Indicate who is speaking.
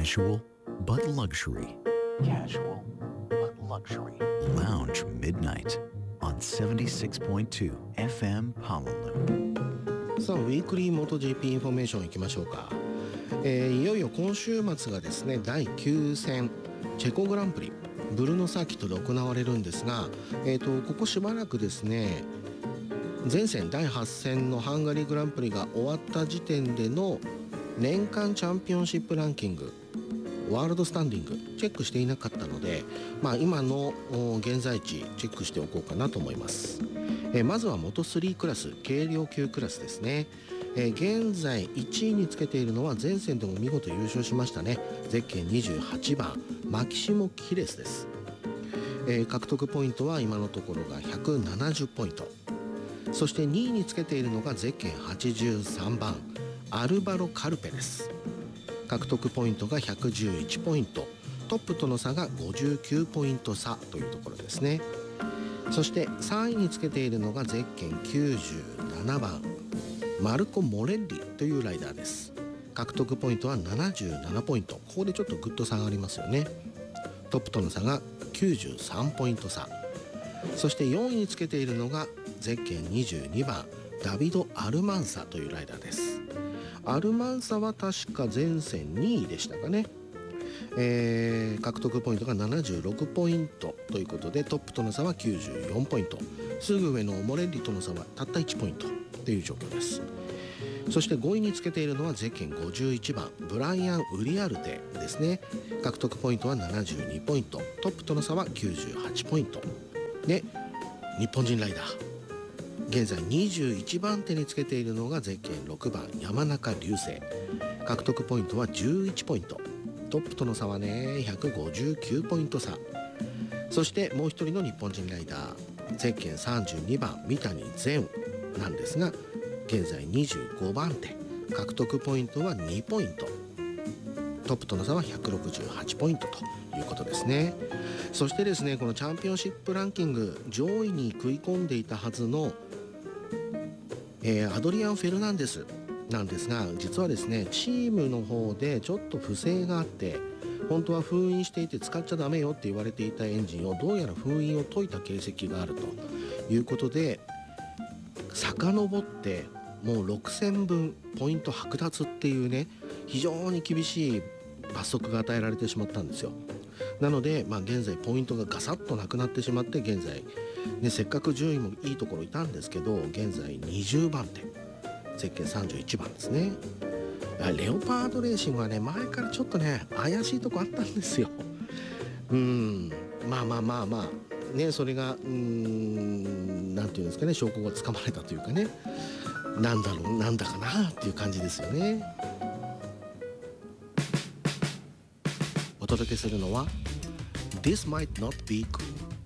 Speaker 1: Casual but luxury.
Speaker 2: Casual but luxury.
Speaker 1: Lounge Midnight on 76.2 FM Honolulu.
Speaker 3: さあウィークリーモト GP インフォメーションいきましょうか。いよいよ今週末がですね第9戦チェコグランプリブルノサーキットで行われるんですが、ここしばらくですね前戦第8戦のハンガリーグランプリが終わった時点での年間チャンピオンシップランキングワールドスタンディングチェックしていなかったので、今の現在地チェックしておこうかなと思います。まずはモト3クラス軽量級クラスですね。現在1位につけているのは前戦でも見事優勝しましたねゼッケン28番マキシモ・キレスです。獲得ポイントは今のところが170ポイント。そして2位につけているのがゼッケン83番アルバロ・カルペです。獲得ポイントが111ポイント、トップとの差が59ポイント差というところですね。そして3位につけているのがゼッケン97番マルコ・モレッリというライダーです。獲得ポイントは77ポイント。ここでちょっとグッと差がありますよね。トップとの差が93ポイント差。そして4位につけているのがゼッケン22番ダビド・アルマンサというライダーです。アルマンサは確か前戦2位でしたかね。獲得ポイントが76ポイントということでトップとの差は94ポイント。すぐ上のモレッリとの差はたった1ポイントという状況です。そして5位につけているのはゼッケン51番ブライアン・ウリアルテですね。獲得ポイントは72ポイント、トップとの差は98ポイントで、日本人ライダー現在21番手につけているのがゼッケン6番山中隆星。獲得ポイントは11ポイント、トップとの差はね159ポイント差。そしてもう一人の日本人ライダーゼッケン32番三谷善なんですが現在25番手、獲得ポイントは2ポイント、トップとの差は168ポイントということですね。そしてですねこのチャンピオンシップランキング上位に食い込んでいたはずの、アドリアン・フェルナンデスなんですが実はですねチームの方でちょっと不正があって本当は封印していて使っちゃダメよって言われていたエンジンをどうやら封印を解いた形跡があるということで遡ってもう6000分ポイント剥奪っていうね非常に厳しい罰則が与えられてしまったんですよ。なので、現在ポイントがガサッとなくなってしまって現在、せっかく順位もいいところいたんですけど現在20番手ゼッケン31番ですね。レオパードレーシングはね前からちょっとね怪しいとこあったんですよ。ねそれがなんていうんですかね証拠がつかまれたというかねなんだかなっていう感じですよね。お届けするのは This might not be cool